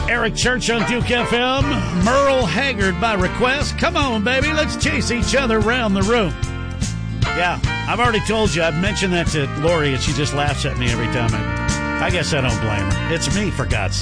Eric Church on Duke FM. Merle Haggard by request. Come on, baby. Let's chase each other around the room. Yeah, I've already told you. I've mentioned that to Lori, and she just laughs at me every time. I guess I don't blame her. It's me, for God's sake.